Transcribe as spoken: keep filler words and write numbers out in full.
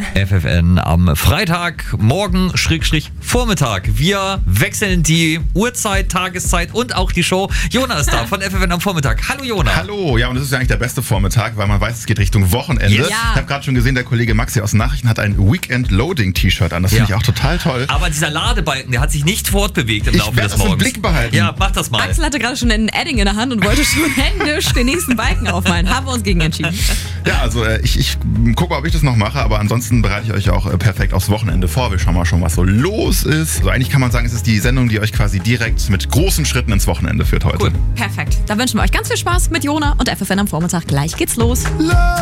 F F N am Freitagmorgen, Schrägstrich Vormittag. Wir wechseln die Uhrzeit, Tageszeit und auch die Show. Jona ist da von F F N am Vormittag. Hallo Jona. Hallo, ja, und das ist ja eigentlich der beste Vormittag, weil man weiß, es geht Richtung Wochenende. Yes. Ja. Ich habe gerade schon gesehen, der Kollege Maxi aus den Nachrichten hat ein Weekend-Loading-T-Shirt an. Das finde Ja. ich auch total toll. Aber dieser Ladebalken, der hat sich nicht fortbewegt im Ich Laufe werd des das im Morgens. Blick behalten. Ja, mach das mal. Axel hatte gerade schon ein Edding in der Hand und wollte schon händisch den nächsten Balken aufmalen. Haben wir uns gegen entschieden. Ja, also äh, ich, ich gucke, ob ich das noch mache, aber ansonsten bereite ich euch auch äh, perfekt aufs Wochenende vor. Wir schauen mal schon, was so los ist. Also eigentlich kann man sagen, es ist die Sendung, die euch quasi direkt mit großen Schritten ins Wochenende führt heute. Cool. Perfekt. Da wünschen wir euch ganz viel Spaß mit Jona und F F N am Vormittag. Gleich geht's los.